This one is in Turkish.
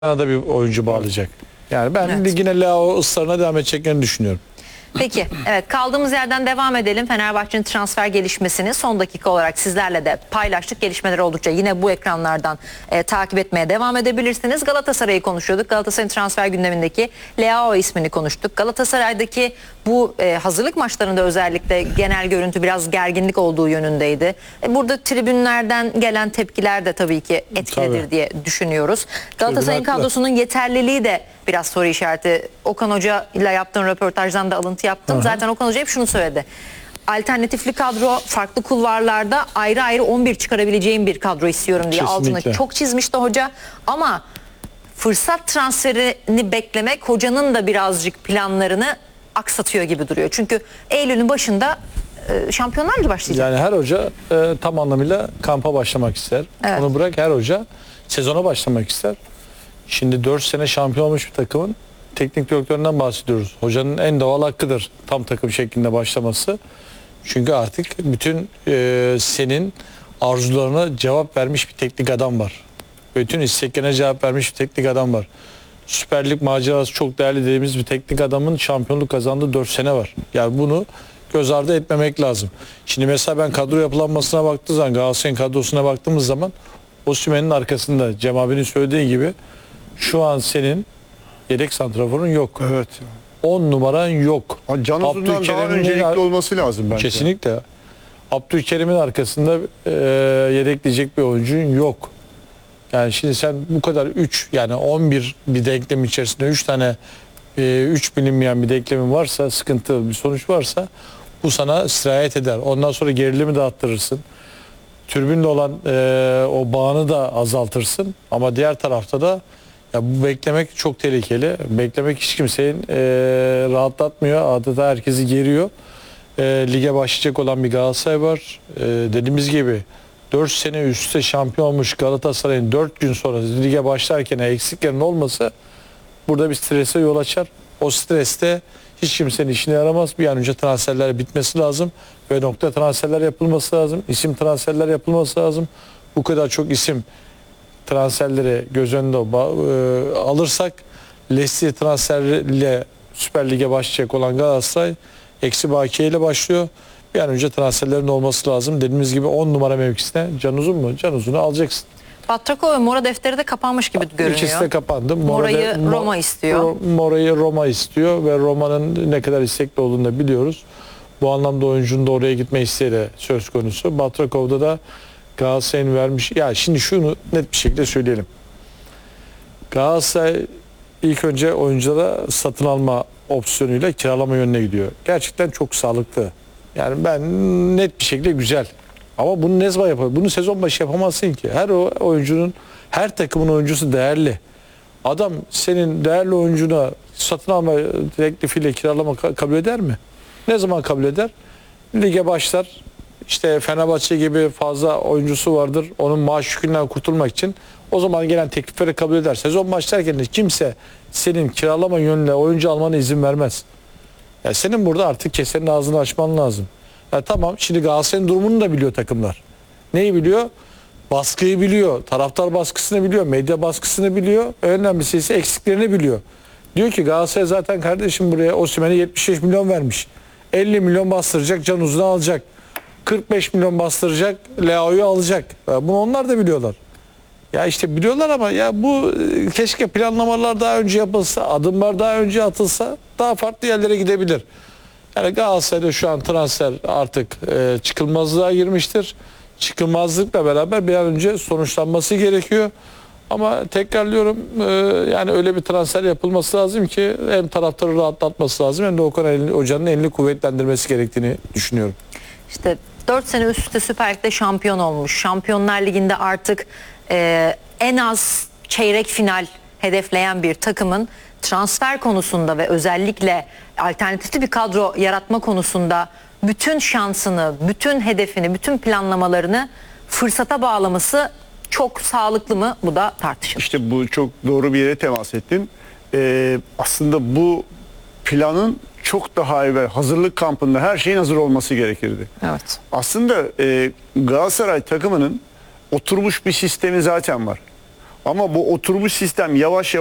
da bir oyuncu bağlayacak. Yani ben Evet. ligine Leao ısrarına devam edeceklerini düşünüyorum. Peki, evet, kaldığımız yerden devam edelim. Fenerbahçe'nin transfer gelişmesini son dakika olarak sizlerle de paylaştık. Gelişmeler oldukça yine bu ekranlardan takip etmeye devam edebilirsiniz. Galatasaray'ı konuşuyorduk. Galatasaray'ın transfer gündemindeki Leao ismini konuştuk. Galatasaray'daki bu hazırlık maçlarında özellikle genel görüntü biraz gerginlik olduğu yönündeydi. Burada tribünlerden gelen tepkiler de tabii ki etkilidir Tabii. diye düşünüyoruz. Galatasaray'ın haklı. kadrosunun yeterliliği de biraz soru işareti. Okan Hoca ile yaptığım röportajdan da alıntı yaptım. Aha. Zaten Okan Hoca hep şunu söyledi. Alternatifli kadro, farklı kulvarlarda ayrı ayrı 11 çıkarabileceğim bir kadro istiyorum diye Kesinlikle. altına çok çizmişti hoca. Ama fırsat transferini beklemek hocanın da birazcık planlarını aksatıyor gibi duruyor. Çünkü Eylül'ün başında Şampiyonlar Ligi başlayacak. Yani her hoca tam anlamıyla kampa başlamak ister. Evet. Onu bırak, her hoca sezona başlamak ister. Şimdi 4 sene şampiyon olmuş bir takımın teknik direktöründen bahsediyoruz. Hocanın en doğal hakkıdır tam takım şeklinde başlaması. Çünkü artık bütün senin arzularına cevap vermiş bir teknik adam var. Bütün isteklerine cevap vermiş bir teknik adam var. Süper Lig macerası çok değerli dediğimiz bir teknik adamın şampiyonluk kazandığı 4 sene var. Yani bunu göz ardı etmemek lazım. Şimdi mesela ben kadro yapılanmasına baktığım zaman, Galatasaray'ın kadrosuna baktığımız zaman Osimhen'in arkasında Cem abinin söylediği gibi şu an senin yedek santraforun yok. Evet. 10 numaran yok. Can Uzun'dan daha Abdülkerim'in öncelikli olması lazım bence. Kesinlikle. Abdülkerim'in arkasında yedekleyecek bir oyuncun yok. Yani şimdi sen bu kadar 3 yani 11 bir denklem içerisinde 3 tane 3 bilinmeyen bir denklemin varsa, sıkıntılı bir sonuç varsa bu sana sirayet eder. Ondan sonra gerilimi de arttırırsın. Tribünle olan o bağını da azaltırsın. Ama diğer tarafta da ya bu beklemek çok tehlikeli. Beklemek hiç kimseyi rahatlatmıyor. Adeta herkesi geriyor. Lige başlayacak olan bir Galatasaray var. Dediğimiz gibi 4 sene üst üste şampiyon olmuş Galatasaray'ın 4 gün sonra lige başlarken eksiklerin olması burada bir strese yol açar. O streste hiç kimsenin işine yaramaz. Bir an önce transferler bitmesi lazım. Ve nokta transferler yapılması lazım. İsim transferler yapılması lazım. Bu kadar çok isim transferleri göz önünde alırsak Leicester transferiyle Süper Lig'e başlayacak olan Galatasaray eksi bakiye ile başlıyor. Bir an önce transferlerin olması lazım. Dediğimiz gibi 10 numara mevkisine Can Uzun mu? Can Uzun'u alacaksın. Batrako ve Mora defteri de kapanmış gibi görünüyor. İkisi de kapandı. Mora'yı Roma istiyor. Mora'yı Roma istiyor ve Roma'nın ne kadar istekli olduğunu da biliyoruz. Bu anlamda oyuncunun da oraya gitme isteği de söz konusu. Batrakov'da da Galatasaray'ın vermiş. Ya şimdi şunu net bir şekilde söyleyelim. Galatasaray ilk önce oyunculara satın alma opsiyonuyla kiralama yönüne gidiyor. Gerçekten çok sağlıklı. Yani ben net bir şekilde güzel. Ama bunu ne zaman yapar? Bunu sezon başı yapamazsın ki. Her oyuncunun, her takımın oyuncusu değerli. Adam senin değerli oyuncuna satın alma teklifiyle kiralama kabul eder mi? Ne zaman kabul eder? Lige başlar. İşte Fenerbahçe gibi fazla oyuncusu vardır. Onun maaş yükünden kurtulmak için o zaman gelen teklifleri kabul eder. Sezon başlarken de kimse senin kiralama yönüyle oyuncu almana izin vermez. Ya senin burada artık kesenin ağzını açman lazım. Ya tamam, şimdi Galatasaray'ın durumunu da biliyor takımlar. Neyi biliyor? Baskıyı biliyor. Taraftar baskısını biliyor. Medya baskısını biliyor. Önemlisi ise eksiklerini biliyor. Diyor ki Galatasaray zaten kardeşim buraya Osimhen'e 75 milyon vermiş. 50 milyon bastıracak, Can Uzun'u alacak. 45 milyon bastıracak, Leao'yu alacak. Bunu onlar da biliyorlar. Ya işte biliyorlar ama ya bu keşke planlamalar daha önce yapılsa, adımlar daha önce atılsa daha farklı yerlere gidebilir. Yani Galatasaray'da şu an transfer artık çıkılmazlığa girmiştir. Çıkılmazlıkla beraber bir an önce sonuçlanması gerekiyor. Ama tekrarlıyorum, yani öyle bir transfer yapılması lazım ki hem taraftarı rahatlatması lazım hem de Okan Hoca'nın elini kuvvetlendirmesi gerektiğini düşünüyorum. İşte 4 sene üst üste Süper Lig'de şampiyon olmuş. Şampiyonlar Ligi'nde artık en az çeyrek final hedefleyen bir takımın transfer konusunda ve özellikle alternatifli bir kadro yaratma konusunda bütün şansını, bütün hedefini, bütün planlamalarını fırsata bağlaması çok sağlıklı mı? Bu da tartışılır. İşte bu çok doğru bir yere temas ettin. Aslında bu planın çok daha evvel hazırlık kampında her şeyin hazır olması gerekirdi. Evet. Aslında Galatasaray takımının oturmuş bir sistemi zaten var. Ama bu oturmuş sistem yavaş